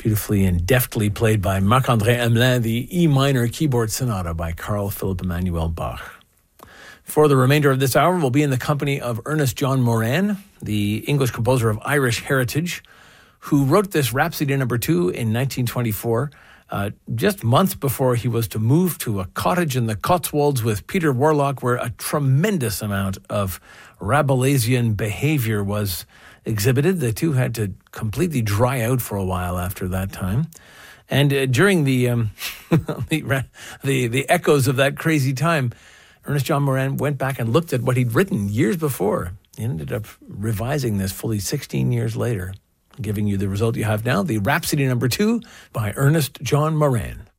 beautifully and deftly played by Marc-André Hamelin, the E minor keyboard sonata by Carl Philipp Emanuel Bach. For the remainder of this hour, we'll be in the company of Ernest John Moran, the English composer of Irish heritage, who wrote this Rhapsody No. 2 in 1924, just months before he was to move to a cottage in the Cotswolds with Peter Warlock, where a tremendous amount of Rabelaisian behavior was exhibited. The two had to completely dry out for a while after that time. And during the echoes of that crazy time, Ernest John Moran went back and looked at what he'd written years before. He ended up revising this fully 16 years later, giving you the result you have now, the Rhapsody No. 2 by Ernest John Moran.